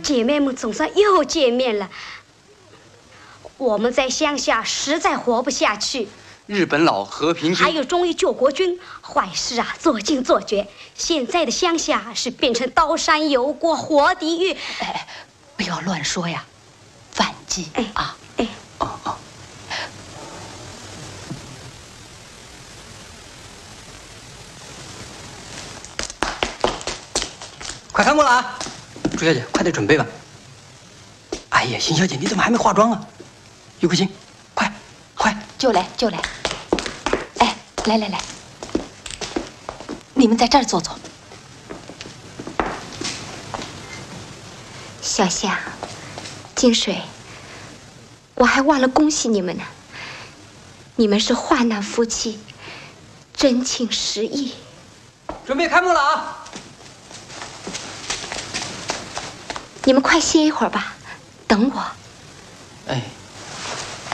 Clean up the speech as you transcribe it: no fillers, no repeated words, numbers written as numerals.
姐妹们总算又见面了。我们在乡下实在活不下去。 日本佬和平军， 还有忠义救国军，坏事啊做尽做绝。现在的乡下是变成刀山油锅、活地狱。 哎，不要乱说呀，反击啊！ 哦。快开幕了啊！朱小姐，快点准备吧。哎呀，邢小姐，你怎么还没化妆啊？玉不行，快！ 就来。哎，来，你们在这儿坐坐。 小夏、金水，我还忘了恭喜你们呢。你们是患难夫妻，真情实意。 准备开幕了啊！ 你们快歇一会儿吧，等我。 哎。